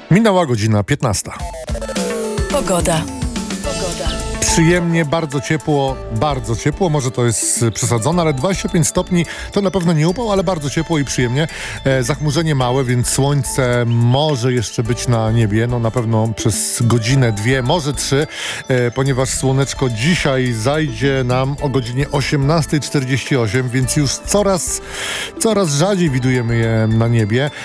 Minęła godzina 15. Pogoda. Przyjemnie, bardzo ciepło, może to jest przesadzone, ale 25 stopni to na pewno nie upał, ale bardzo ciepło i przyjemnie. Zachmurzenie małe, więc słońce może jeszcze być na niebie, no na pewno przez godzinę, dwie, może trzy, ponieważ słoneczko dzisiaj zajdzie nam o godzinie 18:48, więc już coraz rzadziej widujemy je na niebie.